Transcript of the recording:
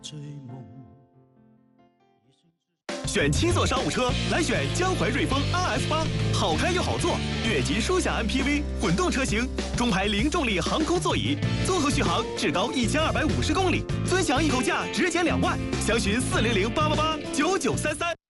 选七座商务车，来选江淮瑞风 RF8，好开又好坐，越级舒享 MPV 混动车型，中排零重力航空座椅，综合续航至高1250公里，尊享易购价直减2万，详询400889933。